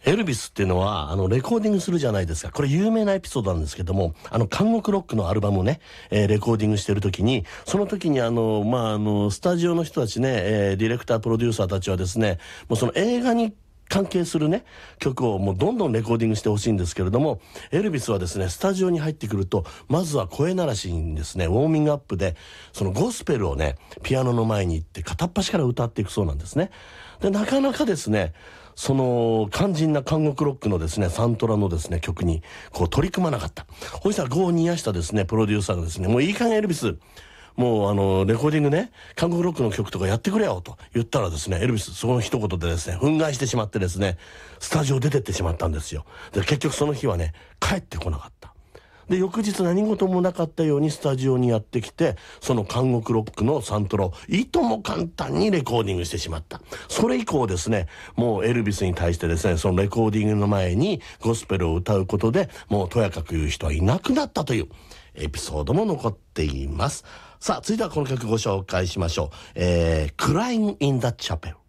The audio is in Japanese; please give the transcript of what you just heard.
エルビスっていうのは、レコーディングするじゃないですか。これ有名なエピソードなんですけども、監獄ロックのアルバムをね、レコーディングしてる時に、その時にスタジオの人たちね、ディレクター、プロデューサーたちはですね、もうその映画に関係するね、曲をもうどんどんレコーディングしてほしいんですけれども、エルビスはですね、スタジオに入ってくると、まずは声鳴らしにですね、ウォーミングアップで、そのゴスペルをね、ピアノの前に行って片っ端から歌っていくそうなんですね。で、なかなかですね、その肝心な監獄ロックのですね、サントラのですね、曲にこう取り組まなかった。そしたら業を煮やしたですね、プロデューサーがですね、もういい加減エルビス、もうレコーディングね、韓国ロックの曲とかやってくれよと言ったらですね、エルビスその一言でですね、憤慨してしまってですね、スタジオ出てってしまったんですよ。で、結局その日はね、帰ってこなかった。で、翌日何事もなかったようにスタジオにやってきて、その監獄ロックのサントラをいとも簡単にレコーディングしてしまった。それ以降ですね、もうエルビスに対してですね、そのレコーディングの前にゴスペルを歌うことで、もうとやかく言う人はいなくなったというエピソードも残っています。さあ、続いてはこの曲ご紹介しましょう。Crying in the Chapel。